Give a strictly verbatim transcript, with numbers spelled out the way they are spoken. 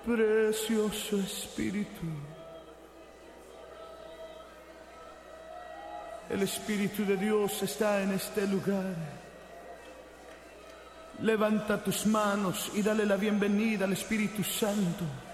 Precioso Espíritu, el Espíritu de Dios está en este lugar. Levanta tus manos y dale la bienvenida al Espíritu Santo.